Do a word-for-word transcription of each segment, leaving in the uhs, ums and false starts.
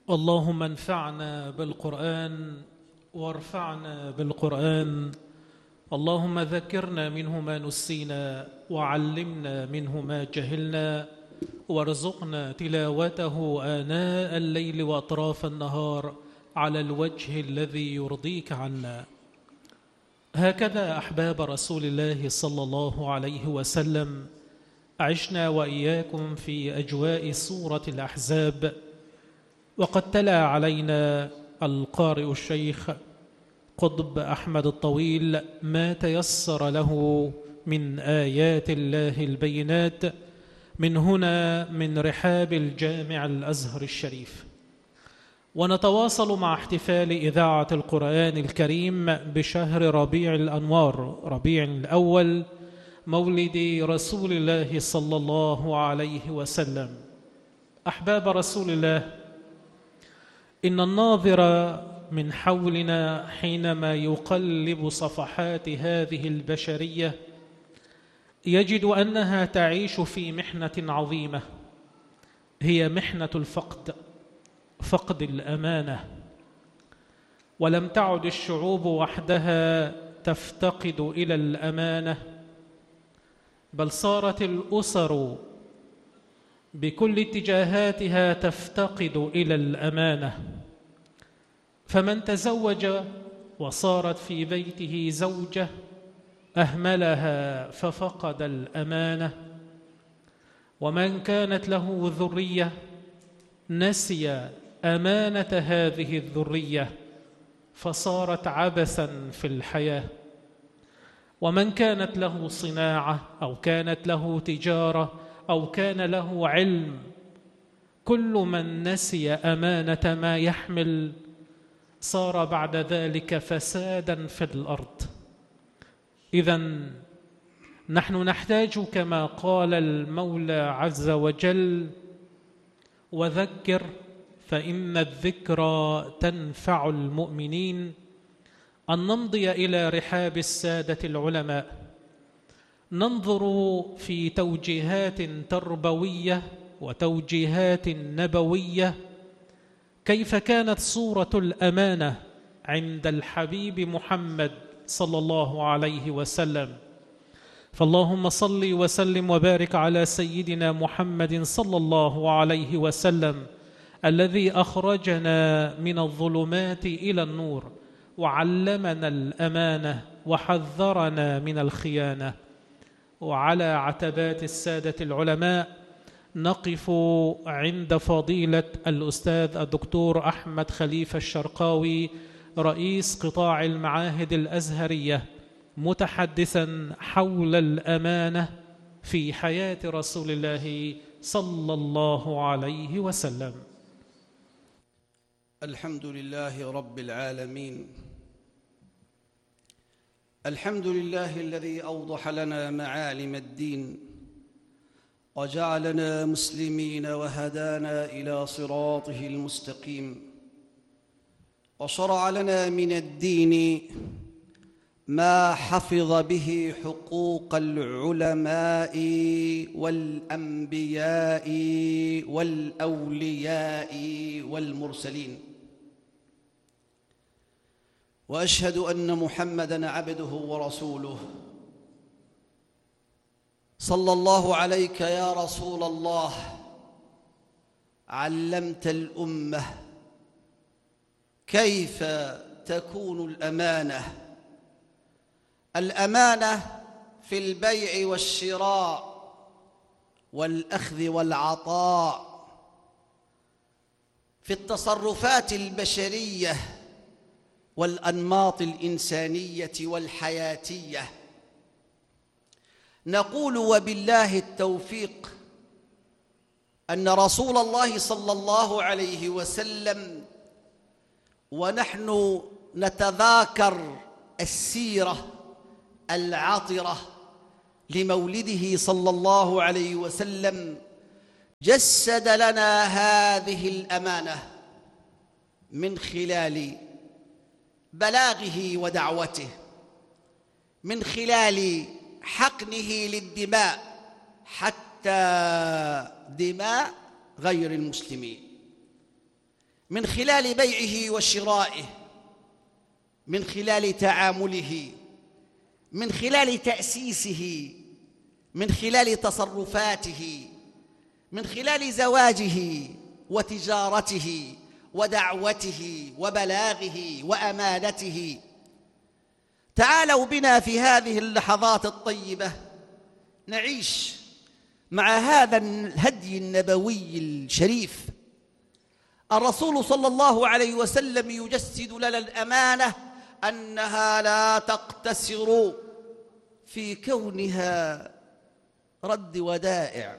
اللهم انفعنا بالقرآن وارفعنا بالقرآن. اللهم ذكرنا منه ما نسينا وعلمنا منه ما جهلنا وارزقنا تلاوته آناء الليل وأطراف النهار على الوجه الذي يرضيك عنا. هكذا أحباب رسول الله صلى الله عليه وسلم عشنا وإياكم في أجواء سورة الأحزاب، وقد تلا علينا القارئ الشيخ قطب أحمد الطويل ما تيسر له من آيات الله البينات من هنا من رحاب الجامع الأزهر الشريف، ونتواصل مع احتفال إذاعة القرآن الكريم بشهر ربيع الأنوار، ربيع الأول، مولد رسول الله صلى الله عليه وسلم. أحباب رسول الله، إن الناظر من حولنا حينما يقلب صفحات هذه البشرية يجد أنها تعيش في محنة عظيمة، هي محنة الفقد، فقد الأمانة. ولم تعد الشعوب وحدها تفتقد إلى الأمانة، بل صارت الأسر بكل اتجاهاتها تفتقد إلى الأمانة. فمن تزوج وصارت في بيته زوجة أهملها ففقد الأمانة، ومن كانت له ذرية نسي أمانة هذه الذرية فصارت عبثا في الحياة، ومن كانت له صناعة أو كانت له تجارة أو كان له علم، كل من نسي أمانة ما يحمل صار بعد ذلك فسادا في الأرض. إذن نحن نحتاج كما قال المولى عز وجل: وذكر فإن الذكرى تنفع المؤمنين، أن نمضي إلى رحاب السادة العلماء، ننظر في توجيهات تربوية وتوجيهات نبوية كيف كانت صورة الأمانة عند الحبيب محمد صلى الله عليه وسلم. فاللهم صل وسلم وبارك على سيدنا محمد صلى الله عليه وسلم الذي أخرجنا من الظلمات إلى النور وعلمنا الأمانة وحذرنا من الخيانة. وعلى عتبات السادة العلماء نقف عند فضيلة الأستاذ الدكتور أحمد خليفة الشرقاوي رئيس قطاع المعاهد الأزهرية، متحدثا حول الأمانة في حياة رسول الله صلى الله عليه وسلم. الحمد لله رب العالمين، الحمد لله الذي أوضح لنا معالم الدين وجعلنا مسلمين وهدانا إلى صراطه المستقيم، وشرع لنا من الدين ما حفظ به حقوق العلماء والأنبياء والأولياء والمرسلين. وأشهد أن محمدًا عبده ورسوله. صلى الله عليك يا رسول الله، علمت الأمة كيف تكون الأمانة. الأمانة في البيع والشراء والأخذ والعطاء، في التصرفات البشرية والأنماط الإنسانية والحياتية. نقول وبالله التوفيق أن رسول الله صلى الله عليه وسلم ونحن نتذاكر السيرة العطرة لمولده صلى الله عليه وسلم جسد لنا هذه الأمانة من خلال بلاغه ودعوته، من خلال حقنه للدماء حتى دماء غير المسلمين، من خلال بيعه وشرائه، من خلال تعامله، من خلال تأسيسه، من خلال تصرفاته، من خلال زواجه وتجارته ودعوته وبلاغه وأمانته. تعالوا بنا في هذه اللحظات الطيبة نعيش مع هذا الهدي النبوي الشريف. الرسول صلى الله عليه وسلم يجسد لنا الأمانة أنها لا تقتصر في كونها رد ودائع،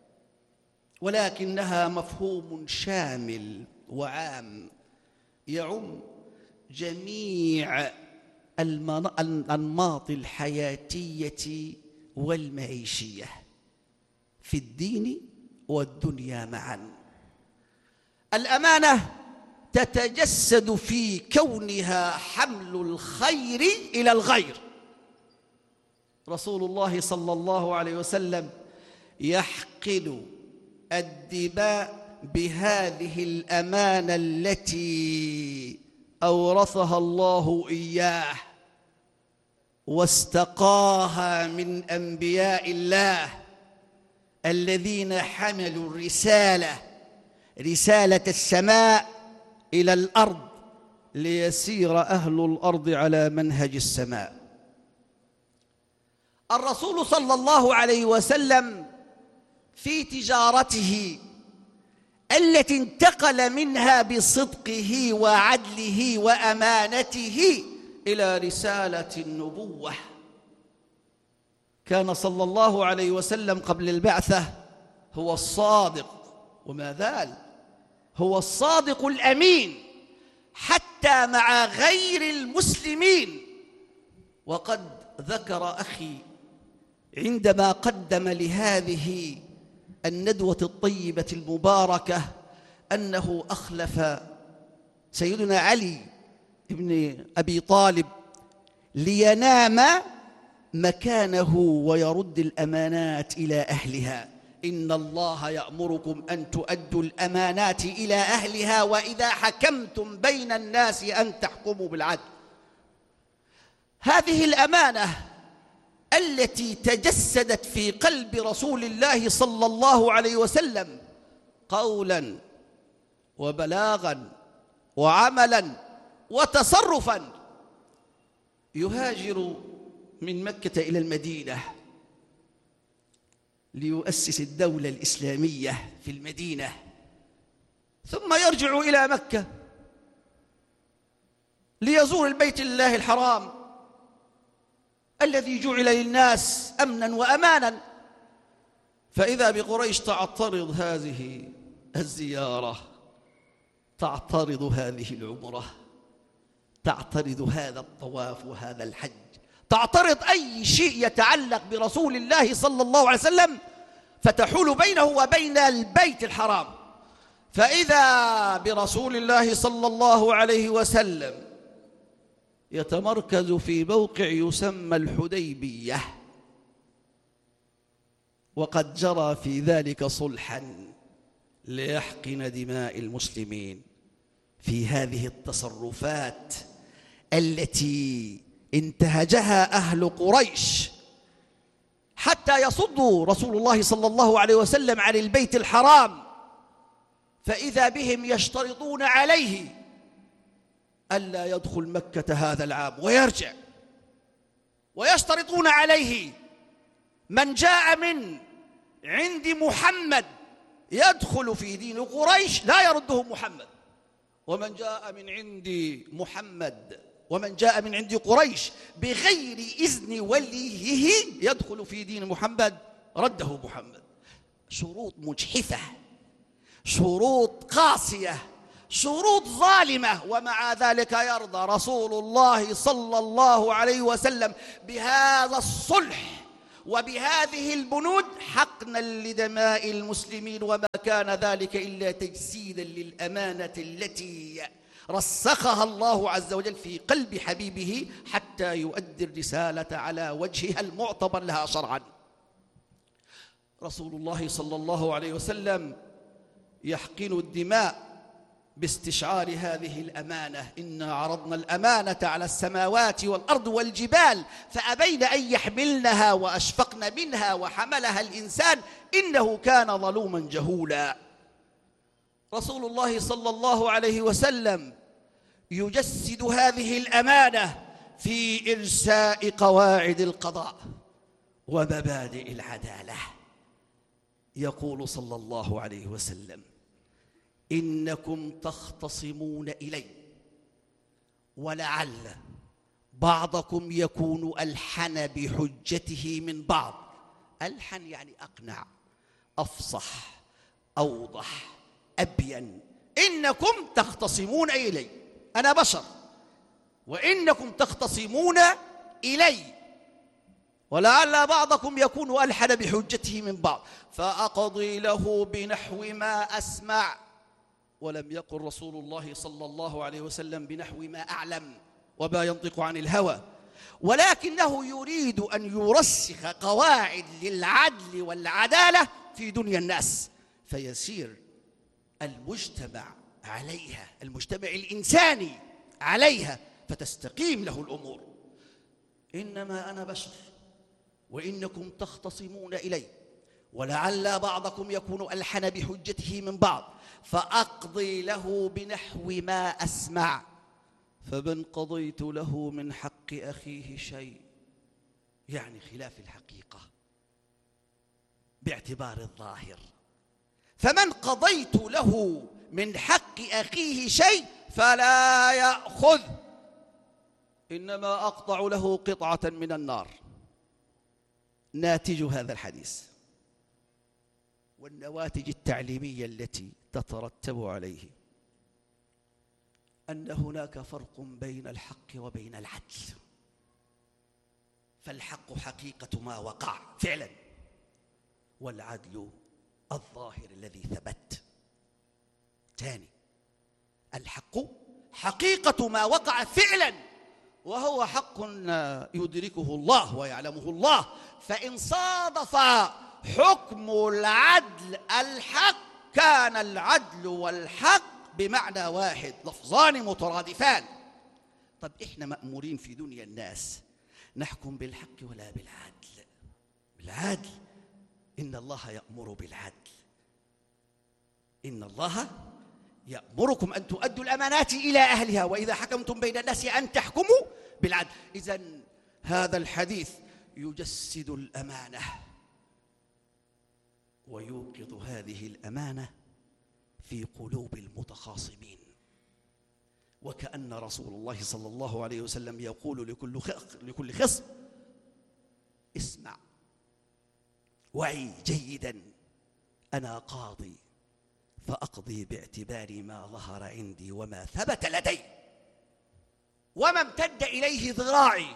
ولكنها مفهوم شامل وعام يعم جميع الأنماط الحياتية والمعيشية في الدين والدنيا معا. الأمانة تتجسد في كونها حمل الخير إلى الغير. رسول الله صلى الله عليه وسلم يحقن الدماء بهذه الأمانة التي أورثها الله إياه واستقاها من أنبياء الله الذين حملوا الرسالة، رسالة السماء إلى الأرض ليسير أهل الأرض على منهج السماء. الرسول صلى الله عليه وسلم في تجارته التي انتقل منها بصدقه وعدله وأمانته إلى رسالة النبوة، كان صلى الله عليه وسلم قبل البعثة هو الصادق، وما زال هو الصادق الأمين حتى مع غير المسلمين. وقد ذكر أخي عندما قدم لهذه الندوة الطيبة المباركة أنه أخلف سيدنا علي بن أبي طالب لينام مكانه ويرد الأمانات إلى أهلها. إن الله يأمركم أن تؤدوا الأمانات إلى أهلها وإذا حكمتم بين الناس أن تحكموا بالعدل. هذه الأمانة التي تجسدت في قلب رسول الله صلى الله عليه وسلم قولاً وبلاغاً وعملاً وتصرفاً. يهاجر من مكة إلى المدينة ليؤسس الدولة الإسلامية في المدينة، ثم يرجع إلى مكة ليزور البيت الله الحرام الذي جعل للناس أمناً وأماناً. فإذا بقريش تعترض هذه الزيارة، تعترض هذه العمرة، تعترض هذا الطواف وهذا الحج، تعترض أي شيء يتعلق برسول الله صلى الله عليه وسلم، فتحول بينه وبين البيت الحرام. فإذا برسول الله صلى الله عليه وسلم يتمركز في موقع يسمى الحديبية، وقد جرى في ذلك صلحا ليحقن دماء المسلمين. في هذه التصرفات التي انتهجها أهل قريش حتى يصدوا رسول الله صلى الله عليه وسلم عن البيت الحرام، فإذا بهم يشترطون عليه ألا يدخل مكة هذا العام ويرجع، ويشترطون عليه من جاء من عند محمد يدخل في دين قريش لا يرده محمد، ومن جاء من عند محمد ومن جاء من عند قريش بغير إذن وليه يدخل في دين محمد رده محمد. شروط مجحفة، شروط قاسية، شروط ظالمة، ومع ذلك يرضى رسول الله صلى الله عليه وسلم بهذا الصلح وبهذه البنود حقنا لدماء المسلمين، وما كان ذلك إلا تجسيدا للأمانة التي رسخها الله عز وجل في قلب حبيبه حتى يؤدي الرسالة على وجهها المعتبر لها شرعا. رسول الله صلى الله عليه وسلم يحقن الدماء باستشعار هذه الأمانة. إنا عرضنا الأمانة على السماوات والأرض والجبال فأبين أن يحملنها وأشفقن منها وحملها الإنسان إنه كان ظلوما جهولا. رسول الله صلى الله عليه وسلم يجسد هذه الأمانة في إرساء قواعد القضاء ومبادئ العدالة. يقول صلى الله عليه وسلم: إنكم تختصمون إلي ولعل بعضكم يكون ألحن بحجته من بعض. ألحن يعني أقنع، أفصح، أوضح، أبين. إنكم تختصمون إلي، أنا بشر، وإنكم تختصمون إلي ولعل بعضكم يكون ألحن بحجته من بعض فأقضي له بنحو ما أسمع. ولم يقل رسول الله صلى الله عليه وسلم بنحو ما أعلم وما ينطق عن الهوى، ولكنه يريد أن يرسخ قواعد للعدل والعدالة في دنيا الناس فيسير المجتمع عليها، المجتمع الإنساني عليها، فتستقيم له الأمور. إنما أنا بشر وإنكم تختصمون إلي ولعل بعضكم يكون ألحن بحجته من بعض فأقضي له بنحو ما أسمع. فمن قضيت له من حق أخيه شيء، يعني خلاف الحقيقة باعتبار الظاهر، فمن قضيت له من حق أخيه شيء فلا يأخذ، إنما أقطع له قطعة من النار. ناتج هذا الحديث والنواتج التعليمية التي تترتب عليه أن هناك فرق بين الحق وبين العدل. فالحق حقيقة ما وقع فعلا، والعدل الظاهر الذي ثبت. ثاني، الحق حقيقة ما وقع فعلا، وهو حق يدركه الله ويعلمه الله. فإن صادف حكم العدل الحق كان العدل والحق بمعنى واحد، لفظان مترادفان. طب إحنا مأمورين في دنيا الناس نحكم بالحق ولا بالعدل؟ بالعدل. إن الله يأمر بالعدل، إن الله يأمركم أن تؤدوا الأمانات إلى أهلها وإذا حكمتم بين الناس أن تحكموا بالعدل. إذن هذا الحديث يجسد الأمانة ويوقظ هذه الأمانة في قلوب المتخاصمين، وكأن رسول الله صلى الله عليه وسلم يقول لكل لكل خصم: اسمع وعي جيدا، أنا قاضي فأقضي باعتبار ما ظهر عندي وما ثبت لدي وما امتد إليه ذراعي.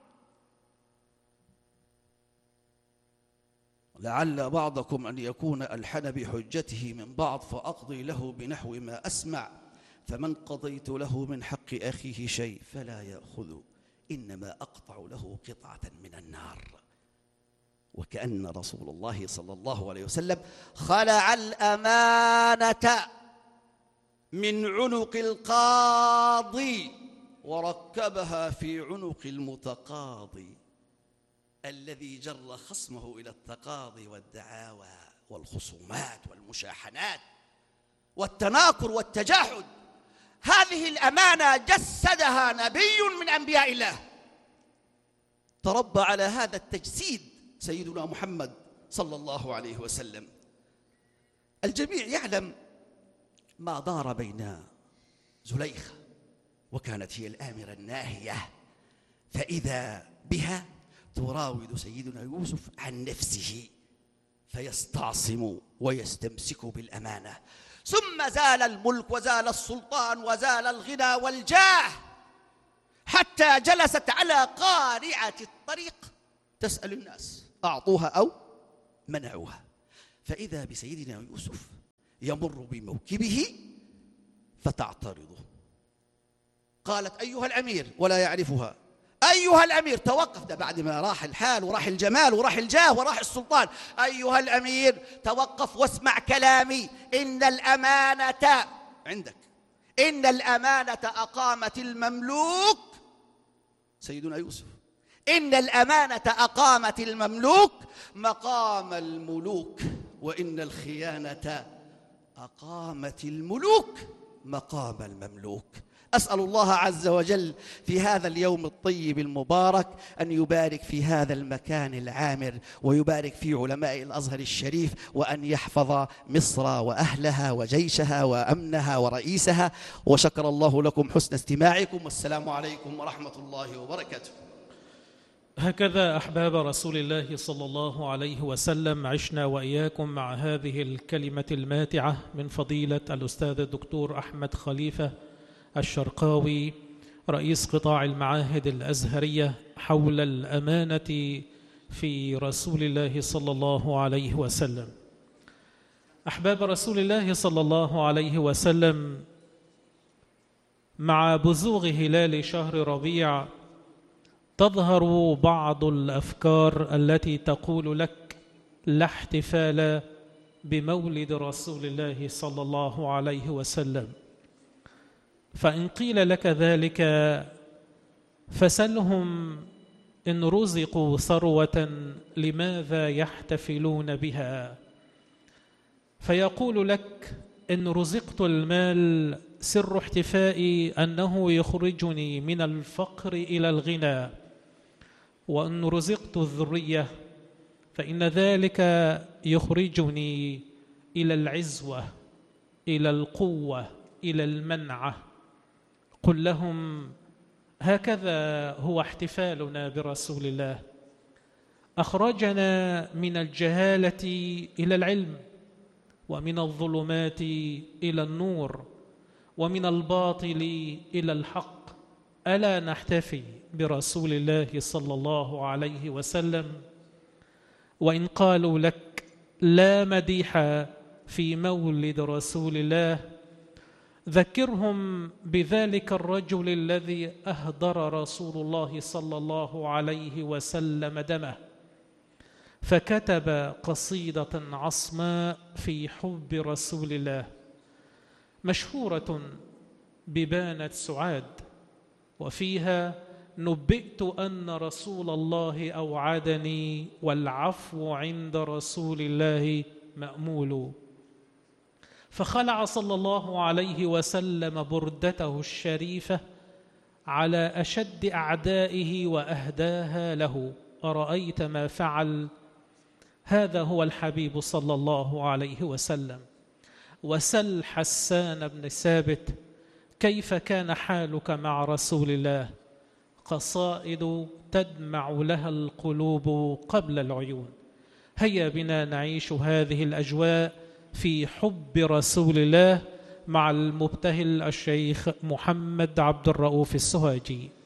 لعل بعضكم أن يكون ألحن بحجته من بعض فأقضي له بنحو ما أسمع. فمن قضيت له من حق أخيه شيء فلا يأخذ، إنما أقطع له قطعة من النار. وكأن رسول الله صلى الله عليه وسلم خلع الأمانة من عنق القاضي وركبها في عنق المتقاضي الذي جر خصمه إلى التقاضي والدعاوى والخصومات والمشاحنات والتناكر والتجاحد. هذه الأمانة جسدها نبي من أنبياء الله، تربى على هذا التجسيد سيدنا محمد صلى الله عليه وسلم. الجميع يعلم ما دار بين زليخة، وكانت هي الآمرة الناهية، فإذا بها تراود سيدنا يوسف عن نفسه فيستعصم ويستمسك بالأمانة. ثم زال الملك وزال السلطان وزال الغنى والجاه، حتى جلست على قارعة الطريق تسأل الناس أعطوها أو منعوها، فإذا بسيدنا يوسف يمر بموكبه فتعترضه. قالت: أيها الأمير، ولا يعرفها، أيها الأمير توقف. ده بعد ما راح الحال وراح الجمال وراح الجاه وراح السلطان. أيها الأمير توقف واسمع كلامي، إن الأمانة عندك إن الأمانة أقامت المملوك، سيدنا يوسف، إن الأمانة أقامت المملوك مقام الملوك، وإن الخيانة أقامت الملوك مقام المملوك. أسأل الله عز وجل في هذا اليوم الطيب المبارك أن يبارك في هذا المكان العامر، ويبارك في علماء الأزهر الشريف، وأن يحفظ مصر وأهلها وجيشها وأمنها ورئيسها. وشكر الله لكم حسن استماعكم، والسلام عليكم ورحمة الله وبركاته. هكذا أحباب رسول الله صلى الله عليه وسلم عشنا وإياكم مع هذه الكلمة الماتعة من فضيلة الأستاذ الدكتور أحمد خليفة الشرقاوي رئيس قطاع المعاهد الأزهرية حول الأمانة في رسول الله صلى الله عليه وسلم. أحباب رسول الله صلى الله عليه وسلم، مع بزوغ هلال شهر ربيع تظهر بعض الأفكار التي تقول لك لا احتفال بمولد رسول الله صلى الله عليه وسلم. فإن قيل لك ذلك فسلهم إن رزقوا ثروة لماذا يحتفلون بها؟ فيقول لك إن رزقت المال سر احتفائي أنه يخرجني من الفقر إلى الغنى، وإن رزقت الذرية فإن ذلك يخرجني إلى العزوة، إلى القوة، إلى المنعة. قل لهم هكذا هو احتفالنا برسول الله، أخرجنا من الجهالة إلى العلم، ومن الظلمات إلى النور، ومن الباطل إلى الحق. ألا نحتفي برسول الله صلى الله عليه وسلم؟ وإن قالوا لك لا مديح في مولد رسول الله، ذكرهم بذلك الرجل الذي أهدر رسول الله صلى الله عليه وسلم دمه، فكتب قصيدة عصماء في حب رسول الله مشهورة ببانة سعاد، وفيها نبئت أن رسول الله أوعدني والعفو عند رسول الله مأمول. فخلع صلى الله عليه وسلم بردته الشريفة على أشد أعدائه وأهداها له. أرأيت ما فعل؟ هذا هو الحبيب صلى الله عليه وسلم. وسل حسان بن ثابت كيف كان حالك مع رسول الله؟ قصائد تدمع لها القلوب قبل العيون. هيا بنا نعيش هذه الأجواء في حب رسول الله مع المبتهل الشيخ محمد عبد الرؤوف السهاجي.